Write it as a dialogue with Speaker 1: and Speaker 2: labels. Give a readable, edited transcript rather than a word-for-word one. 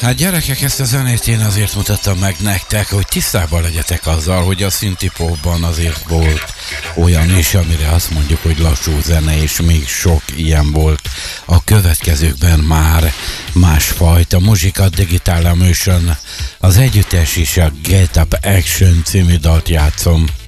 Speaker 1: Hát gyerekek, ezt a zenét én azért mutattam meg nektek, hogy tisztában legyetek azzal, hogy a szintipopban azért volt olyan is, amire azt mondjuk, hogy lassú zene, és még sok ilyen volt. A következőkben már másfajta muzsika, Digital Emotion, az együttes is a Get Up Action című dalt játszom.